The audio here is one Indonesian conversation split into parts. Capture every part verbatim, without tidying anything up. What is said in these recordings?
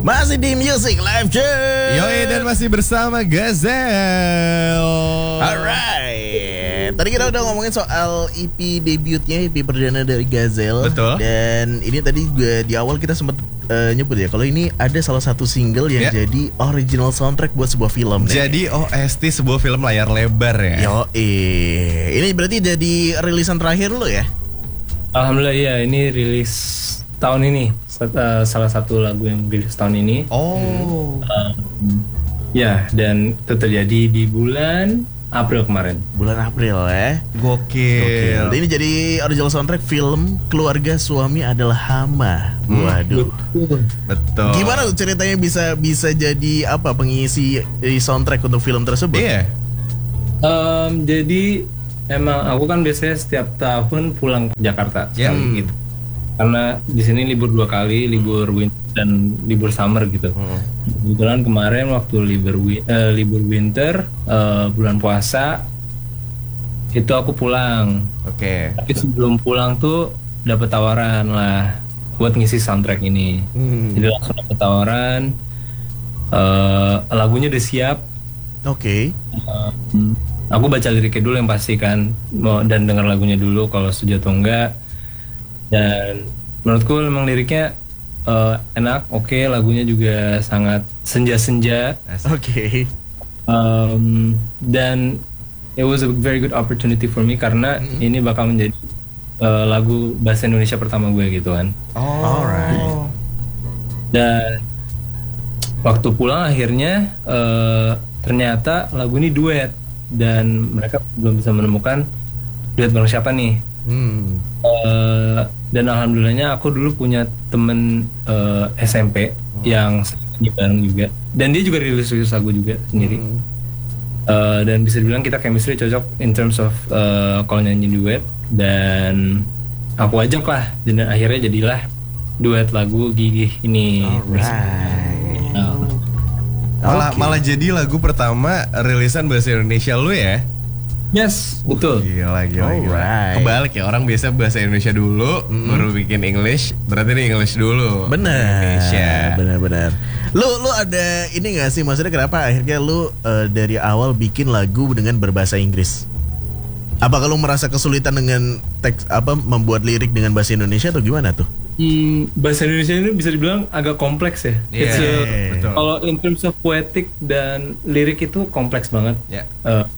Masih di Music Live Check. Yoi, dan masih bersama Gazel. Alright. Tadi kita udah ngomongin soal E P debutnya, E P perdana dari Gazel. Betul. Dan ini tadi juga di awal kita sempat uh, nyebut ya, kalau ini ada salah satu single yang yeah. jadi original soundtrack buat sebuah film. Jadi O S T sebuah film layar lebar ya. Yoi. Ini berarti jadi rilisan terakhir lo ya? Alhamdulillah iya, ini rilis tahun ini. Uh, salah satu lagu yang rilis tahun ini. Oh. Uh, ya, dan itu terjadi di bulan April kemarin. Bulan April ya. Gokil. Gokil. Ini jadi original soundtrack film Keluarga Suami Adalah Hama. Hmm. Waduh. Betul. Gimana tuh ceritanya bisa bisa jadi apa pengisi soundtrack untuk film tersebut? Iya. Um, jadi emang aku kan biasanya setiap tahun pulang ke Jakarta sekali hmm. gitu. Karena di sini libur dua kali, libur winter dan libur summer gitu. Hmm. Kebetulan kemarin waktu libur uh, libur winter uh, bulan puasa itu aku pulang. Oke. Okay. Tapi sebelum pulang tuh dapat tawaran lah buat ngisi soundtrack ini. Hmm. Jadi langsung dapat tawaran. Uh, lagunya udah siap. Oke. Okay. Uh, aku baca liriknya dulu yang pasti kan, dan dengar lagunya dulu kalau setuju atau enggak. Dan menurutku memang liriknya uh, enak, oke, okay, lagunya juga sangat senja-senja. Oke. Okay. Um, dan it was a very good opportunity for me karena mm-hmm. ini bakal menjadi uh, lagu bahasa Indonesia pertama gue gitu kan. Oh. Alright. Dan waktu pulang akhirnya uh, ternyata lagu ini duet dan mereka belum bisa menemukan duet bareng siapa nih. Hmm. Uh, dan alhamdulillahnya aku dulu punya temen uh, S M P hmm. yang nyanyi bareng juga, dan dia juga rilis-rilis lagu juga sendiri. Hmm. Uh, dan bisa dibilang kita chemistry cocok in terms of uh, kalau nyanyi duet, dan aku ajak lah, dan akhirnya jadilah duet lagu Gigih ini. Alright. Uh, malah okay. malah jadi lagu pertama rilisan bahasa Indonesia lu ya? Yes, betul. Gila, gila, gila. Alright. Kebalik ya, orang biasa bahasa Indonesia dulu, mm. baru bikin English. Berarti ini English dulu. Bener. Indonesia. Bener-bener. Lu lu ada ini gak sih, maksudnya kenapa akhirnya lu uh, dari awal bikin lagu dengan berbahasa Inggris? Apakah lu merasa kesulitan dengan teks apa membuat lirik dengan bahasa Indonesia atau gimana tuh? Hmm, bahasa Indonesia ini bisa dibilang agak kompleks ya. Yeah, a, yeah, yeah. Kalau in terms of poetic dan lirik itu kompleks banget. Yeah. Uh,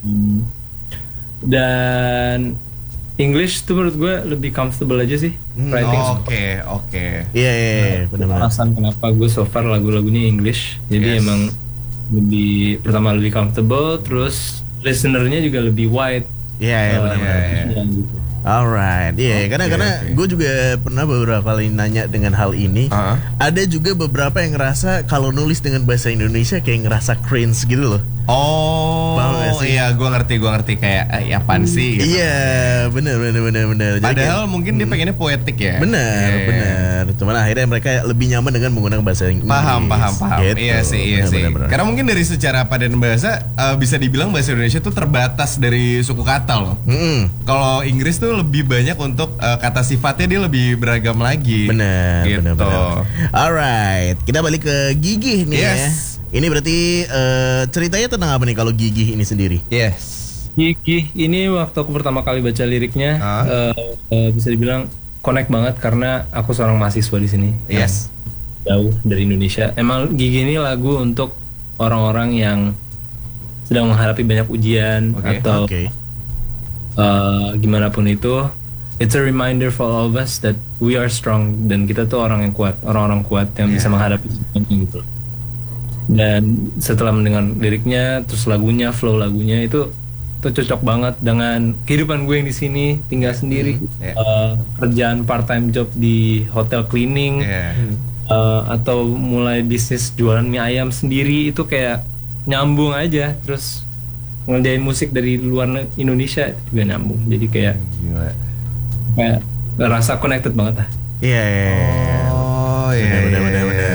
dan English tuh menurut gue lebih comfortable aja sih hmm, writing. Oke, oke. Iya, iya, benar-benar. Alasan kenapa gue so far lagu-lagunya English. Jadi yes. emang lebih, pertama lebih comfortable, terus listenernya juga lebih wide. Iya, iya, uh, benar-benar. Ya, gitu. Alright, iya, yeah, okay, karena karena okay. gue juga pernah beberapa kali nanya dengan hal ini. Uh-huh. Ada juga beberapa yang ngerasa kalau nulis dengan bahasa Indonesia kayak ngerasa cringe gitu loh. Oh, iya, gue ngerti, gue ngerti kayak eh, apaan sih? Gitu. Iya, benar, benar, benar, benar. Padahal kayak, mungkin hmm, dia pengennya poetik ya. Benar, yeah. benar. Cuman akhirnya mereka lebih nyaman dengan menggunakan bahasa Inggris. Paham, paham, paham. Gitu. Iya sih, iya benar, sih. Benar, benar. Karena mungkin dari secara padan bahasa uh, bisa dibilang bahasa Indonesia tuh terbatas dari suku kata loh. Mm-hmm. Kalau Inggris tuh lebih banyak untuk uh, kata sifatnya, dia lebih beragam lagi. Benar, gitu. benar, benar. Alright, kita balik ke Gigih nih yes. ya. Ini berarti uh, ceritanya tentang apa nih kalau Gigih ini sendiri? Yes. Gigih ini waktu aku pertama kali baca liriknya huh? uh, uh, bisa dibilang connect banget karena aku seorang mahasiswa di sini. Yes. Jauh dari Indonesia. Emang Gigih ini lagu untuk orang-orang yang sedang menghadapi banyak ujian okay. atau okay. Uh, gimana pun itu. It's a reminder for all of us that we are strong, dan kita tuh orang yang kuat, orang-orang kuat yang yeah. bisa menghadapi semuanya gitu. Dan setelah mendengar liriknya, terus lagunya, flow lagunya itu itu cocok banget dengan kehidupan gue yang di sini, tinggal sendiri, mm, yeah. uh, kerjaan part time job di hotel cleaning, yeah. uh, atau mulai bisnis jualan mie ayam sendiri, itu kayak nyambung aja. Terus ngerjain musik dari luar Indonesia itu juga nyambung. Jadi kayak Gila. kayak rasa connected banget lah. Iya. Yeah, yeah, yeah. Oh iya. Benar, benar, benar. Karena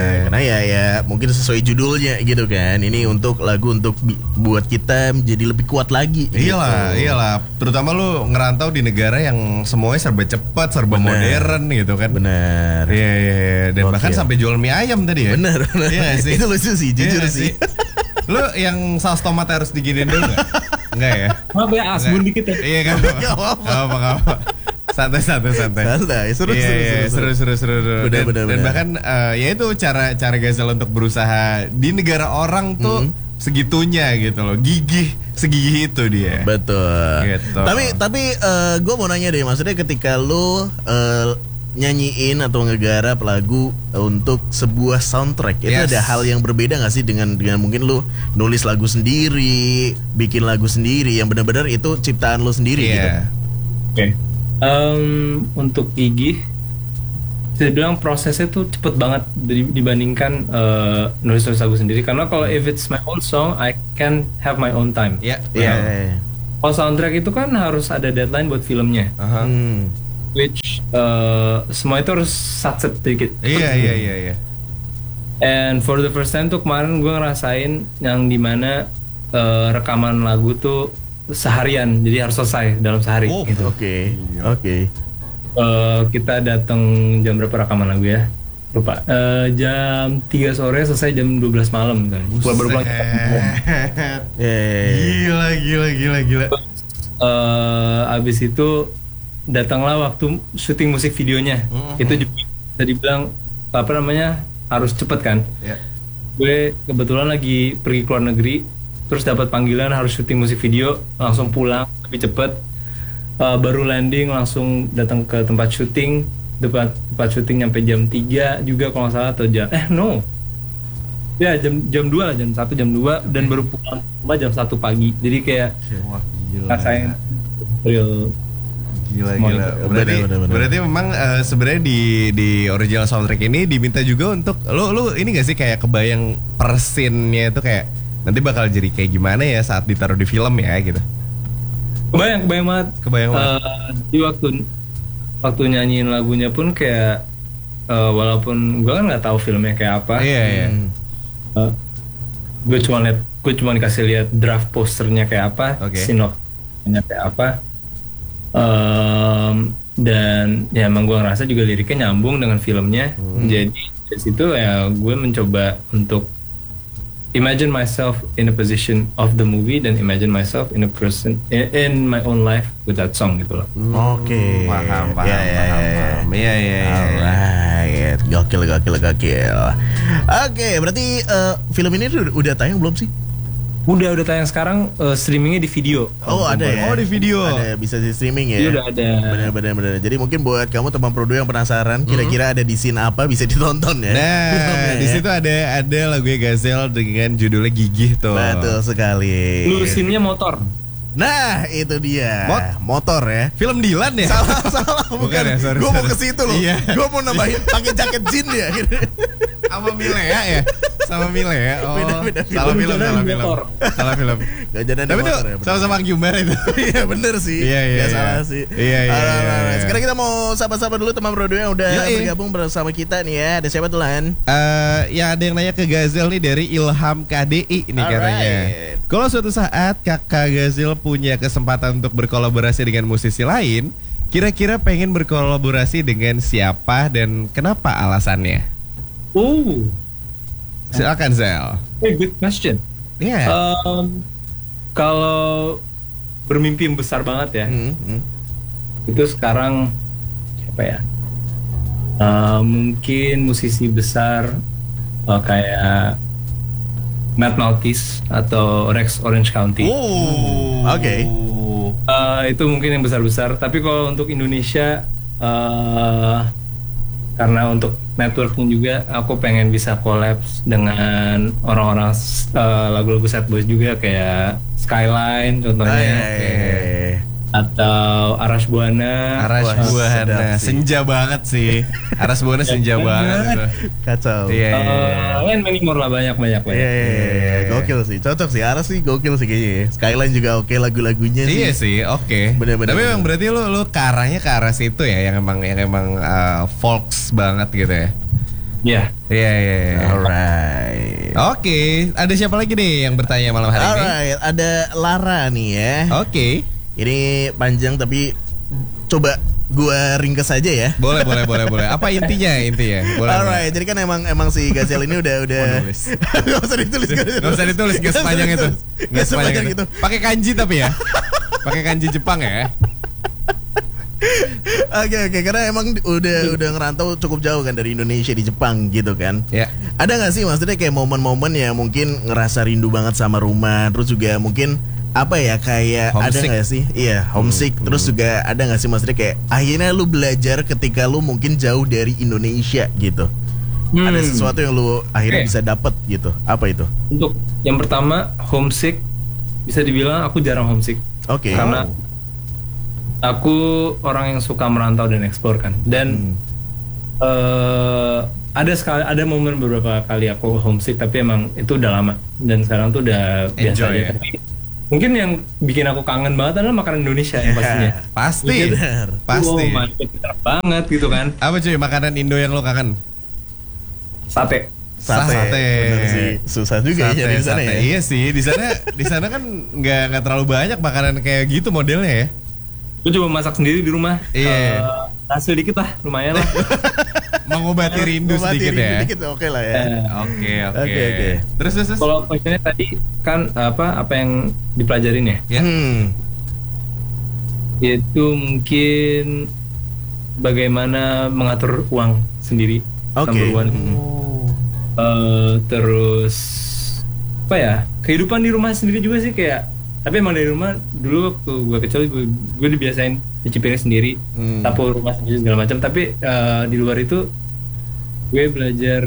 ya ya mungkin sesuai judulnya gitu kan. Ini untuk lagu untuk bi- buat kita menjadi lebih kuat lagi. Iyalah, gitu. iyalah. Terutama lu ngerantau di negara yang semuanya serba cepat, serba bener. modern gitu kan. Benar. Iya iya iya. Dan okay. bahkan sampai jual mie ayam tadi ya. Benar. benar. Iya sih. Itu lucu sih, jujur iya sih. Lu yang saus tomat harus diginiin dulu nggak? Enggak ya? Maaf ya, asbun dikit ya. Iya kan? Gak apa-apa. Gak apa. Santai santai santai. Santai, seru, yeah, seru, seru, seru seru seru seru. Bener, dan, bener, dan bener. bahkan uh, ya itu cara cara Ghazal untuk berusaha di negara orang tuh mm-hmm. segitunya gitu loh, gigih segigih itu dia. Betul. Gitu. Tapi tapi uh, gue mau nanya deh, maksudnya ketika lu uh, nyanyiin atau ngegarap lagu untuk sebuah soundtrack itu yes. ada hal yang berbeda nggak sih dengan dengan mungkin lu nulis lagu sendiri, bikin lagu sendiri yang benar-benar itu ciptaan lu sendiri yeah. gitu. Oke. Okay. Um, untuk gigih, saya bilang prosesnya tuh cepet banget dibandingkan uh, nulis-nulis lagu sendiri. Karena kalau if it's my own song, I can have my own time. Iya. Yeah. Yeah. Yeah, yeah. Kalau soundtrack itu kan harus ada deadline buat filmnya. Uh-huh. Hmm. Which uh, semua itu harus satset dikit. Iya iya iya iya. And for the first time tuh kemarin gue ngerasain yang dimana uh, rekaman lagu tuh seharian, jadi harus selesai dalam sehari. Oh, gitu. Oke, okay. oke. Okay. Uh, kita datang jam berapa rekaman lagu ya? Lupa. Uh, jam tiga sore selesai jam dua belas malam kan. Baru pulang. Gila gila gila gila. Uh, abis itu datanglah waktu syuting musik videonya. Mm-hmm. Itu juga bisa dibilang apa namanya harus cepet kan. Yeah. Gue kebetulan lagi pergi ke luar negeri. Terus dapat panggilan harus syuting musik video, langsung pulang lebih cepet. Uh, baru landing langsung datang ke tempat syuting, tempat tempat syuting nyampe jam tiga juga kalau nggak salah atau jam eh no. Ya jam jam dua lah, jam satu jam dua okay. Dan baru pulang rumah jam satu pagi. Jadi kayak wah gila. Rasain real gila gila. Berarti bener, bener, bener. berarti memang uh, sebenarnya di di original soundtrack ini diminta juga untuk lu lu ini gak sih kayak kebayang persinnya itu kayak nanti bakal jadi kayak gimana ya saat ditaruh di film ya gitu. Kebayang, kebayang banget. Kebayang banget. Uh, di waktu waktu nyanyiin lagunya pun kayak uh, walaupun gue kan nggak tahu filmnya kayak apa. Iya iya. Uh, gue cuma lihat, gue cuma dikasih lihat draft posternya kayak apa, okay. sinopsisnya kayak apa. Um, dan ya emang gue ngerasa juga liriknya nyambung dengan filmnya. Hmm. Jadi dari situ ya gue mencoba untuk imagine myself in a position of the movie dan imagine myself in a person in, in my own life with that song gitu loh. Oke. Okay. Paham, paham, ya, ya, paham, ya. paham. Iya, iya, iya. Alright. Gokil, gokil, gokil. Oke, okay, berarti uh, film ini udah, udah tayang belum sih? Udah, udah tayang sekarang, uh, streamingnya di video. Oh, oh ada ya? Oh, di video. Ada, bisa di streaming ya? Iya, udah ada. Benar, benar, benar. Jadi mungkin buat kamu teman Prodo yang penasaran, kira-kira ada di scene apa bisa ditonton ya? Nah, di situ ada ada lagunya Ghazal dengan judulnya Gigih tuh. Betul sekali. Lu scene-nya motor. Nah, itu dia. Mot motor ya. Film Dilan ya? Salah, salah. Bukan. Bukan ya, sorry, gue mau ke situ loh. Iya. Gue mau nambahin pakai jaket jin ya. Sama Milea ya? Sama Milea. Oh, beda, beda, salah film, film, salah film. motor. Salah film. Gak jadi tapi tuh ya, sama-sama Gyumbar itu. Iya bener sih. Iya, iya, Gak iya. salah sih. Iya, iya, iya, iya. Sekarang kita mau sapa-sapa dulu teman Prodo yang udah Yoi. bergabung bersama kita nih ya. Ada siapa tuh Lan? Uh, ya ada yang nanya ke Ghazal nih dari Ilham K D I nih katanya. Kalau suatu saat kakak Ghazal punya kesempatan untuk berkolaborasi dengan musisi lain, kira-kira pengen berkolaborasi dengan siapa dan kenapa alasannya? Oh, silakan Zal. hey, good question. Iya. Yeah. Um, kalau bermimpi yang besar banget ya, Hmm, hmm. itu sekarang siapa ya? Uh, mungkin musisi besar uh, kayak Matt Maltese atau Rex Orange County. Oh, oke. Okay. Uh, itu mungkin yang besar-besar. Tapi kalau untuk Indonesia, uh, karena untuk networknya juga, aku pengen bisa collabs dengan orang-orang uh, lagu-lagu Sad Boys juga kayak Skyline contohnya. Ah, iya, iya, iya. Atau Aras Buana. Aras Wah, Buana senja banget sih. Aras Buana senja banget itu. Kacau. Iya, iya, iya. Uh, many more lah, banyak banyak banyak. Iya, iya, iya. Gokil sih, cocok sih. Aras sih gokil sih kayaknya ya. Skyline juga oke lagu-lagunya sih. Iya sih, oke. Bener-bener. Tapi memang berarti lu lu ke arahnya ke arah situ ya, yang emang yang emang uh, folks banget gitu ya. Iya. Iya, iya, iya. Alright. Oke, okay. Ada siapa lagi nih yang bertanya malam hari Alright. ini? Alright, ada Lara nih ya. Oke. Okay. Ini panjang tapi coba gua ringkes aja ya. Boleh, boleh, boleh, boleh. Apa intinya? Intinya. Boleh. Alright, boleh. Jadi kan emang emang si Gazel ini udah udah Gak usah ditulis, gak usah ditulis, gak sepanjang itu. Gak sepanjang itu. Pakai kanji tapi ya. Pakai kanji Jepang ya. Oke oke karena emang udah udah ngerantau cukup jauh kan dari Indonesia di Jepang gitu kan. Ya. Ada nggak sih maksudnya kayak momen-momen yang mungkin ngerasa rindu banget sama rumah, terus juga mungkin apa ya kayak homesick. Ada nggak sih? Iya homesick. Hmm. Terus hmm. juga ada nggak sih maksudnya kayak akhirnya lu belajar ketika lu mungkin jauh dari Indonesia gitu. Hmm. Ada sesuatu yang lu akhirnya okay. bisa dapet gitu. Apa itu? Untuk yang pertama homesick bisa dibilang aku jarang homesick. Oke. Okay. Karena oh. aku orang yang suka merantau dan eksplor kan. Dan hmm. uh, ada sekali ada momen beberapa kali aku homesick tapi emang itu udah lama dan sekarang tuh udah Enjoy, biasa aja. Ya? Tapi mungkin yang bikin aku kangen banget adalah makanan Indonesia yang pastinya. Pasti. Bener. Pasti. Oh, mantep banget gitu kan. Apa cuy makanan Indo yang lo kangen? Sate. Sate. Sate. Bener sih. Susah juga sate, ya di sana ya. Iya sih, di sana di sana kan nggak nggak terlalu banyak makanan kayak gitu modelnya ya. Gue coba masak sendiri di rumah. Iya. Uh, hasil dikit lah, lumayan lah. Mengobati rindu Mengobati sedikit rindu ya. Dikit oke okay lah ya. Oke oke. Oke oke. Terus terus. Kalau questionnya tadi kan apa apa yang dipelajarin ya? Ya. Hmm. Itu mungkin bagaimana mengatur uang sendiri. Oke. Okay. Hmm. Uh, terus apa ya? Kehidupan di rumah sendiri juga sih kayak. Tapi emang dari rumah dulu waktu gue kecil gue, gue dibiasain nyuci piring sendiri, hmm. sapu rumah sendiri segala macam. Tapi uh, di luar itu gue belajar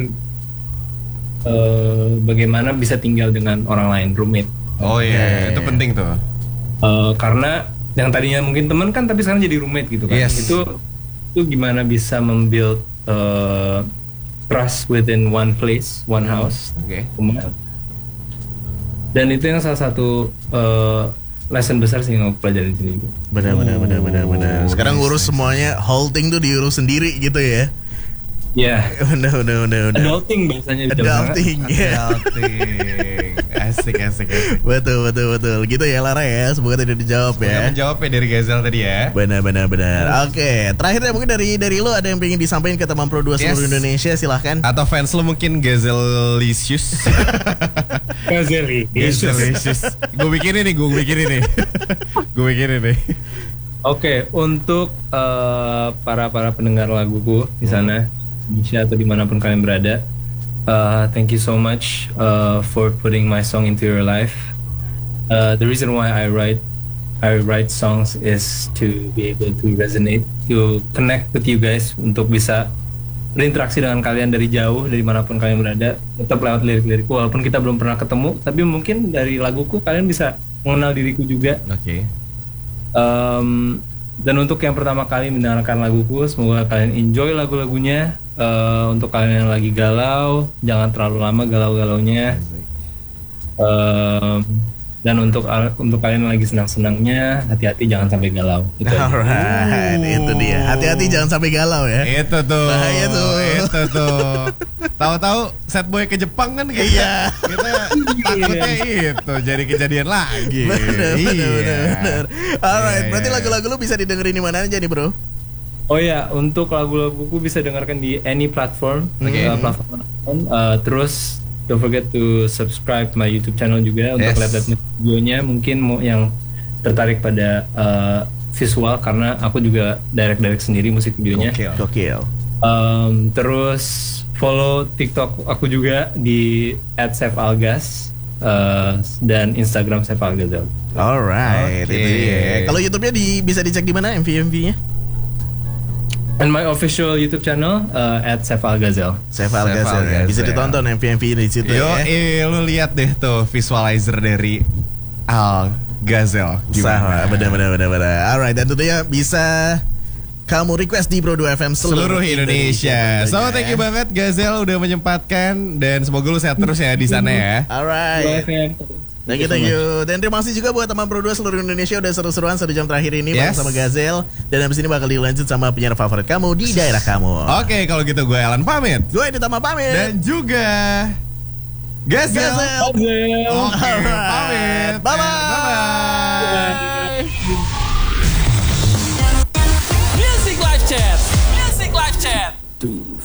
uh, bagaimana bisa tinggal dengan orang lain, roommate. Oh iya, yeah. Itu penting tuh. Uh, karena yang tadinya mungkin teman kan, tapi sekarang jadi roommate gitu kan. Yes. Itu itu gimana bisa membuild uh, trust within one place, one house. Oke. Okay. Dan itu yang salah satu uh, lesson besar sih yang aku pelajarin di sini. Benar, benar, benar, benar, benar. Sekarang ngurus semuanya, halting tuh diurus sendiri gitu ya. Iya. Yeah. Benar, benar, benar, benar. Adulting biasanya. Adulting, ya. Adulting. Asik, asik, asik. Betul, betul, betul. Gitu ya Lara ya. Semoga tidak dijawab Semoga ya. menjawab ya dari Gazel tadi ya. Benar, benar, benar. Oke, okay. Terakhir ya mungkin dari dari lo ada yang pengen disampaikan ke teman Pro dua seluruh yes. Indonesia, silahkan. Atau fans lo mungkin Gazelicious. Gazelicious. Gue bikin ini, gue bikin ini. Gue bikin ini. Oke, untuk uh, para para pendengar laguku di sana, Indonesia atau dimanapun kalian berada, uh, thank you so much uh, for putting my song into your life. Uh, the reason why I write I write songs is to be able to resonate, to connect with you guys, untuk bisa berinteraksi dengan kalian dari jauh, dari manapun kalian berada, tetap lewat lirik-lirikku walaupun kita belum pernah ketemu, tapi mungkin dari laguku kalian bisa mengenal diriku juga. Oke. Okay. Um, dan untuk yang pertama kali mendengarkan laguku, semoga kalian enjoy lagu-lagunya. Uh, untuk kalian yang lagi galau, jangan terlalu lama galau-galaunya. Um, dan untuk untuk kalian yang lagi senang-senangnya, hati-hati jangan sampai galau. Itu Alright, uh. itu dia. Hati-hati jangan sampai galau ya. Itu tuh. Bahaya tuh. Itu tuh. Tahu-tahu set boy ke Jepang kan kayak iya. Kita takutnya itu jadi kejadian lagi. Bener, iya. bener, bener, bener. Alright, iya, berarti iya. lagu-lagu lu bisa didengerin di mana aja nih, Bro? Oh ya, untuk lagu-laguku bisa dengarkan di any platform, okay. uh, platform uh, terus don't forget to subscribe my YouTube channel juga untuk yes. lihat-lihat videonya. Mungkin mau yang tertarik pada uh, visual karena aku juga direct-direct sendiri musik videonya. Gokil. Gokil. Um, terus follow TikTok aku juga di at sefalgas uh, dan Instagram sefalgazel. Alright, okay. Itu dia. Kalau YouTube-nya di, bisa dicek di mana M V M V-nya? And my official YouTube channel uh, at sefalgazel. Sefalgazel. Ya. Bisa ditonton M V M V di situ. Yo, ya. eh, lu lihat deh tuh visualizer dari Al Gazel. Gimana? Benar, benar, benar, benar. Alright, dan tentunya bisa kamu request di Pro dua F M seluruh, seluruh Indonesia. Indonesia. So thank you banget Gazel udah menyempatkan dan semoga lu sehat terus ya di sana ya. Alright. Thank you, thank you. Dan terima kasih juga buat teman Pro dua seluruh Indonesia udah seru-seruan satu jam terakhir ini yes. bareng sama Gazel. Dan habis ini bakal dilanjut sama penyiar favorit kamu di daerah kamu. Oke, okay, kalau gitu gue Alan pamit. Gue Ditama pamit. Dan juga Gazel. Gazel. Oke, okay, pamit. Bye-bye. Bye-bye. Music Live Chat. Music Live Chat. Tuh.